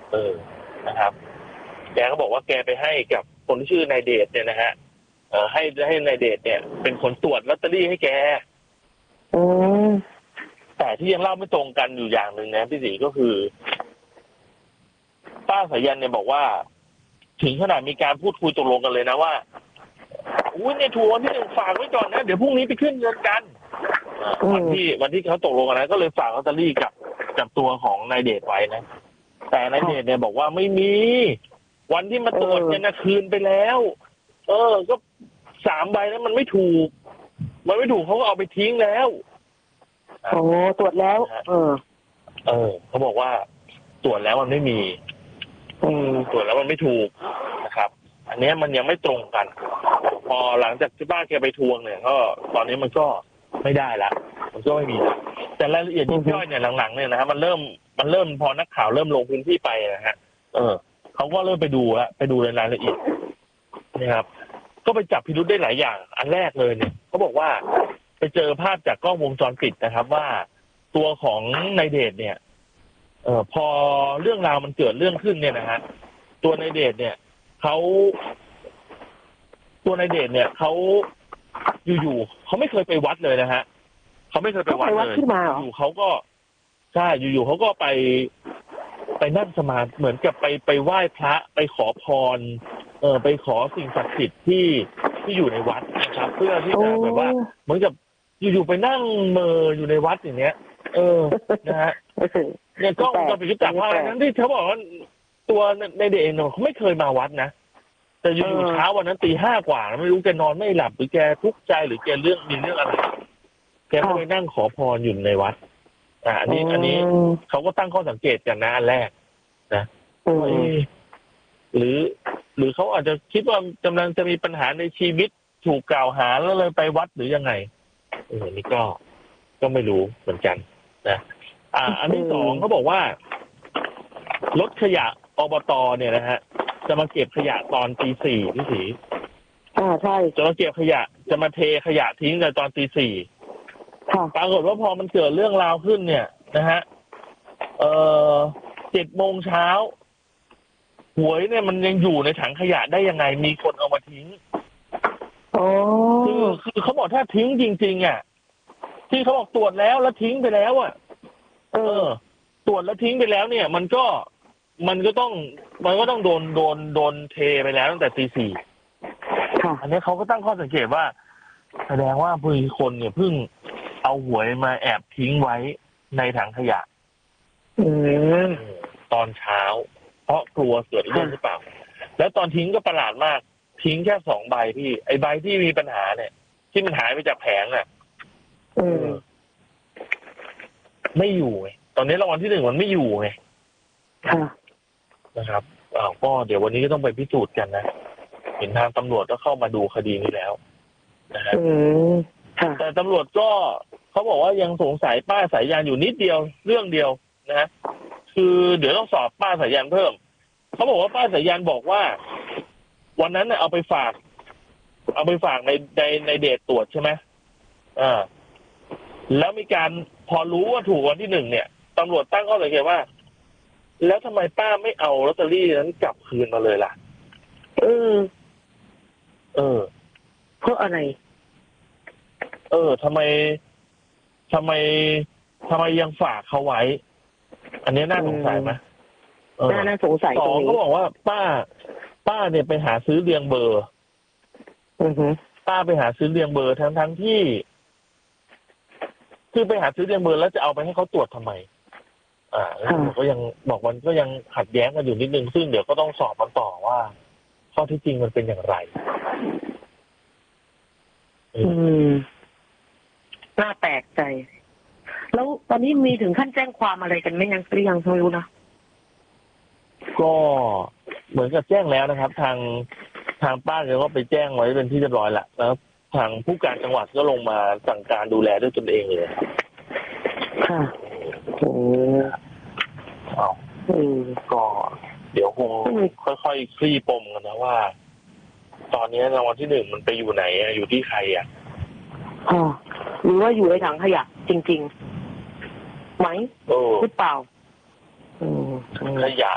เออนะครับแกก็บอกว่าแกไปให้กับคนที่ชื่อนายเดชเนี่ยนะฮะให้นายเดชเนี่ยเป็นคนตรวจลอตเตอรี่ให้แกแต่ที่ยังเล่าไม่ตรงกันอยู่อย่างหนึ่งนะพี่ศรีก็คือป้าสายันเนี่ยบอกว่าถึงขนาดมีการพูดคุยตกลงกันเลยนะว่าอุ้ยในทัวร์วันที่1ฝากไว้ก่อนนะเดี๋ยวพรุ่งนี้ไปขึ้นเงินกันวันที่เขาตกลงกันนะก็เลยฝากลอตเตอรี่กับตัวของนายเดชไว้นะแต่นายเดชเนี่ยบอกว่าไม่มีวันที่มาตรวจเนี่ยนะคืนไปแล้วก็3 ใบนั้นมันไม่ถูกเขาก็เอาไปทิ้งแล้วตรวจแล้วเขาบอกว่าตรวจแล้วมันไม่มีตรวจแล้วมันไม่ถูกนะครับอันนี้มันยังไม่ตรงกันพอหลังจากที่ป้าแกไปทวงเนี่ยก็ตอนนี้มันก็ไม่ได้ละมันก็ไม่มีละแต่รายละเอียดยิบย่อยเนี่ยหลังๆเนี่ยนะฮะมันเริ่มพอนักข่าวเริ่มลงพื้นที่ไปนะฮะเขาก็เริ่มไปดูรายละเอียดนะครับก็ไปจับพิรุธได้หลายอย่างอันแรกเลยเนี่ยเขาบอกว่าไปเจอภาพจากกล้องวงจรปิดนะครับว่าตัวของนายเดชเนี่ยพอเรื่องราวมันเกิดเรื่องขึ้นเนี่ยนะฮะตัวนายเดชเนี่ยเขาอยู่ๆเขาไม่เคยไปวัดเลยนะฮะเขาไม่เคยไปวัดเลยอยู่เขาก็ใช่อยู่ๆเขาก็ไปนั่งสมาธิเหมือนกับไปไหว้พระไปขอพรไปขอสิ่งศักดิ์สิทธิ์ที่อยู่ในวัดนะครับเพื่อที่จะแบบว่าเหมือนกับอยู่ๆไปนั่งเมออยู่ในวัดอย่างเงี้ยนะฮะเนี่ยกล้องวงจรปิดจับภาพนั้นที่เขาบอกว่าตัวในเดชเนี่ยเขาไม่เคยมาวัดนะแต่อยู่เช้าวันนั้นตี 5กว่าไม่รู้แกนอนไม่หลับหรือแกทุกข์ใจหรือแกมีเรื่องอะไรแกก็ไปนั่งขอพรอยู่ในวัดอันนี้เขาก็ตั้งข้อสังเกตกันนะอันแรกนะหรือเขาอาจจะคิดว่ากำลังจะมีปัญหาในชีวิตถูกกล่าวหาแล้วเลยไปวัดหรือยังไงนี่ก็ไม่รู้เหมือนกันนะอันที่สองเขาบอกว่ารถขยะอบตเนี่ยนะฮะจะมาเก็บขยะตอนตี 4พี่ศรีใช่จะมาเก็บขยะจะมาเทขยะทิ้งในตอนตี 4ปรากฏว่าพอมันเกิดเรื่องราวขึ้นเนี่ยนะฮะ7 โมงเช้าหวยเนี่ยมันยังอยู่ในถังขยะได้ยังไงมีคนเอามาทิ้งคือเขาบอกถ้าทิ้งจริงๆอ่ะที่เขาบอกตรวจแล้วทิ้งไปแล้วอ่ะตรวจแล้วทิ้งไปแล้วเนี่ยมันก็ต้องโดนเทไปแล้วตั้งแต่ตี 4อันนี้เขาก็ตั้งข้อสังเกตว่าแสดงว่ามีคนเนี่ยเพิ่งเอาหวยมาแอบทิ้งไว้ในถังขยะตอนเช้าเพราะกลัวเกิดเรื่องหรือเปล่าแล้วตอนทิ้งก็ประหลาดมากทิ้งแค่2 ใบพี่ไอ้ใบที่มีปัญหาเนี่ยที่มันหายไปจากแผงอ่ะไม่อยู่ไงตอนนี้รางวัลที่ 1มันไม่อยู่ไงนะครับก็เดี๋ยววันนี้ก็ต้องไปพิสูจน์กันนะเห็นทางตำรวจก็เข้ามาดูคดีนี้แล้วนะฮะแต่ตำรวจก็เขาบอกว่ายังสงสัยป้าสายันอยู่นิดเดียวเรื่องเดียวนะคือเดี๋ยวต้องสอบป้าสายันเพิ่มเขาบอกว่าป้าสายันบอกว่าวันนั้นเนี่ยเอาไปฝากในเดชตรวจใช่ไหมแล้วมีการพอรู้ว่าถูกวันที่ 1เนี่ยตำรวจตั้งข้อสังเกตว่าแล้วทำไมป้าไม่เอาลอตเตอรี่นั้นกลับคืนมาเลยล่ะเพราะอะไรทำไมยังฝากเขาไว้อันนี้น่าสงสัยไหมน่าสงสัยสองเขาบอกว่าป้าเนี่ยไปหาซื้อเรียงเบอร์ป้าไปหาซื้อเรียงเบอร์ทั้งที่คือไปหาซื้อเรียงเบอร์แล้วจะเอาไปให้เขาตรวจทำไมแล้วก็ยังบอกมันก็ยังขัดแย้งกันอยู่นิดนึงซึ่งเดี๋ยวก็ต้องสอบมันต่อว่าข้อที่จริงมันเป็นอย่างไรน่าแปลกใจแล้วตอนนี้มีถึงขั้นแจ้งความอะไรกันไหมยังไม่รู้นะก็เหมือนกับแจ้งแล้วนะครับทางป้าแกก็ไปแจ้งไว้เป็นที่เรียบร้อยละแล้วทางผู้การจังหวัดก็ลงมาสั่งการดูแลด้วยตนเองเลยค่ะก็เดี๋ยวคงค่อยๆคลี่ปมกันนะว่าตอนนี้รางวัลที่ 1มันไปอยู่ไหนอยู่ที่ใครหรือว่าอยู่ในถังขยะจริงๆไหมหรือเปล่าถังขยะ